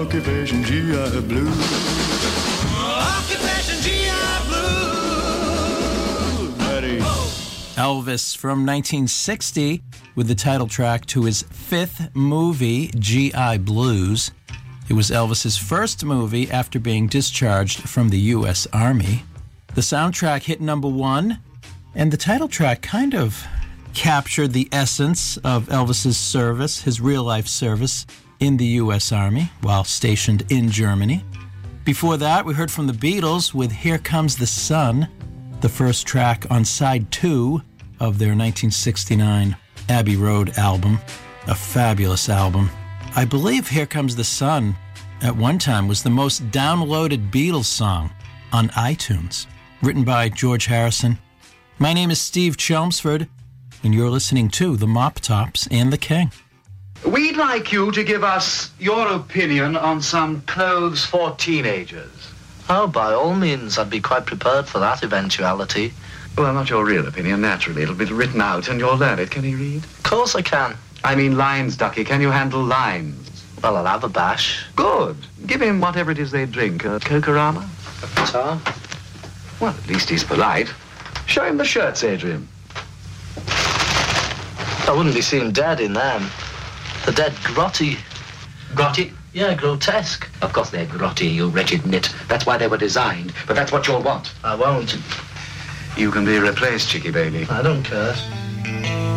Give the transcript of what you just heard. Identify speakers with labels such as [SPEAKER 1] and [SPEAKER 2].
[SPEAKER 1] Occupation GI Blue.
[SPEAKER 2] Occupation GI Blue.
[SPEAKER 1] Ready.
[SPEAKER 3] Elvis from 1960 with the title track to his fifth movie, GI Blues. It was Elvis's first movie after being discharged from the U.S. Army. The soundtrack hit number one, and the title track kind of captured the essence of Elvis's service, his real-life service in the U.S. Army while stationed in Germany. Before that, we heard from the Beatles with Here Comes the Sun, the first track on side 2 of their 1969 Abbey Road album, a fabulous album. I believe Here Comes the Sun at one time was the most downloaded Beatles song on iTunes, written by George Harrison. My name is Steve Chelmsford, and you're listening to The Mop Tops and the King.
[SPEAKER 4] We'd like you to give us your opinion on some clothes for teenagers.
[SPEAKER 5] Oh, by all means, I'd be quite prepared for that eventuality.
[SPEAKER 4] Well, not your real opinion, naturally. It'll be written out and you'll learn it. Can you read?
[SPEAKER 5] Of course I can.
[SPEAKER 4] I mean lines, Ducky. Can you handle lines?
[SPEAKER 5] Well, I'll have a bash.
[SPEAKER 4] Good. Give him whatever it is they drink. A Coca-Rama?
[SPEAKER 5] A guitar?
[SPEAKER 4] Well, at least he's polite. Show him the shirts, Adrian.
[SPEAKER 5] I wouldn't be seen dead in them. They're dead grotty.
[SPEAKER 6] Grotty?
[SPEAKER 5] Yeah, grotesque.
[SPEAKER 6] Of course they're grotty, you wretched nit. That's why they were designed, but that's what you'll want.
[SPEAKER 5] I won't.
[SPEAKER 4] You can be replaced, Chicky Bailey.
[SPEAKER 5] I don't care.